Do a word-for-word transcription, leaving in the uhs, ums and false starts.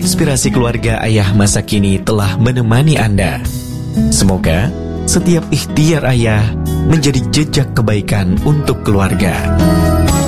Inspirasi keluarga ayah masa kini telah menemani Anda. Semoga setiap ikhtiar ayah menjadi jejak kebaikan untuk keluarga.